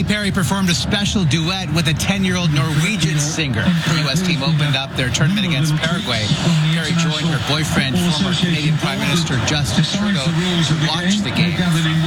Perry performed a special duet with a 10-year-old Norwegian singer. The U.S. team opened up their tournament against Paraguay. Perry joined her boyfriend, former Canadian Prime Minister Justin Trudeau, to watch the game.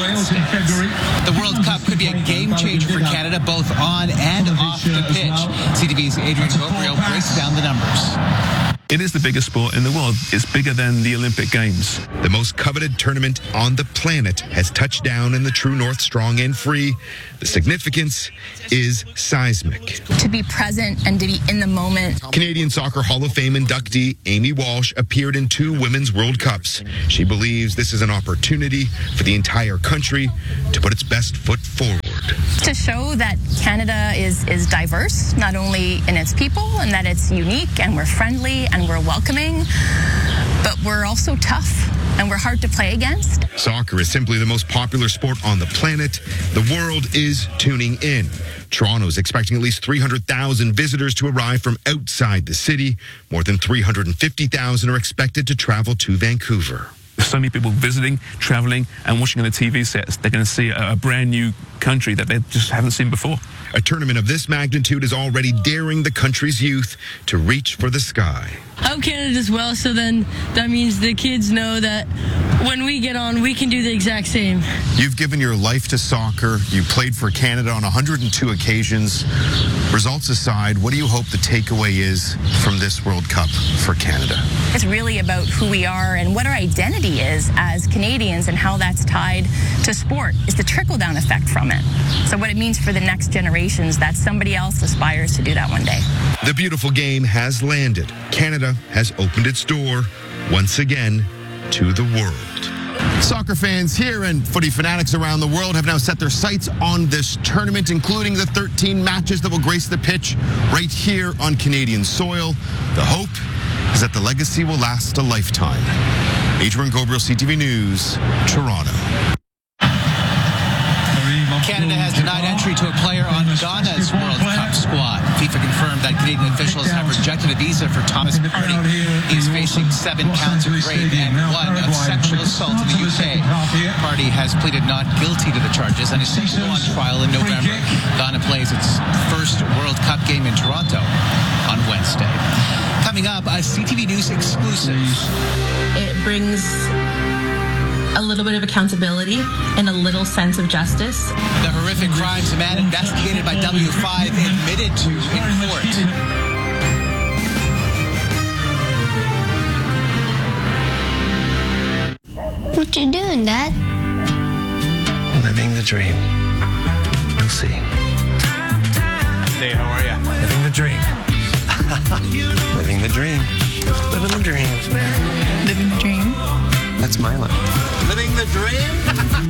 The World Cup could be a game changer for Canada, both on and off the pitch. CTV's Adrian Gabriel breaks down the numbers. It is the biggest sport in the world. It's bigger than the Olympic Games. The most coveted tournament on the planet has touched down in the True North Strong and Free. The significance is seismic. To be present and to be in the moment. Canadian Soccer Hall of Fame inductee Amy Walsh appeared in 2 Women's World Cups. She believes this is an opportunity for the entire country to put its best foot forward. To show that Canada is diverse, not only in its people, and that it's unique and we're friendly and we're welcoming, but we're also tough and we're hard to play against. Soccer is simply the most popular sport on the planet. The world is tuning in. Toronto is expecting at least 300,000 visitors to arrive from outside the city. More than 350,000 are expected to travel to Vancouver. So many people visiting, traveling, and watching on the TV sets. They're going to see a brand new country that they just haven't seen before. A tournament of this magnitude is already daring the country's youth to reach for the sky. I'm Canada as well, so then that means the kids know that when we get on, we can do the exact same. You've given your life to soccer. You played for Canada on 102 occasions. Results aside, what do you hope the takeaway is from this World Cup for Canada? It's really about who we are and what our identity is as Canadians and how that's tied to sport. It's the trickle-down effect from it. So what it means for the next generations, that somebody else aspires to do that one day. The beautiful game has landed. Canada has opened its door once again to the world. Soccer fans here and footy fanatics around the world have now set their sights on this tournament, including the 13 matches that will grace the pitch right here on Canadian soil. The hope is that the legacy will last a lifetime. Adrian Gabriel, CTV News, Toronto. Canada has denied entry to a player on Ghana's World Cup squad. FIFA confirmed that Canadian officials have rejected a visa for Thomas Partey. He's facing 7 counts of rape and 1 of sexual assault in the UK. Partey has pleaded not guilty to the charges and is set to go on trial in November. Ghana plays its first World Cup game in Toronto on Wednesday. Coming up, a CTV News exclusive. It brings a little bit of accountability and a little sense of justice. The horrific crimes a man investigated by W5 admitted to in court. What you doing, Dad? Living the dream. You'll see. Hey, how are you? Living the dream. Living the dream. Living the dream. Living the dream. That's my life.